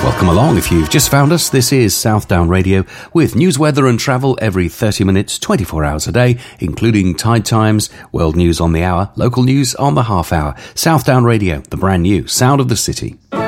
Welcome along. If you've just found us, this is Southdown Radio with news, weather and travel every 30 minutes, 24 hours a day, including tide times, world news on the hour, local news on the half hour. Southdown Radio, the brand new sound of the city.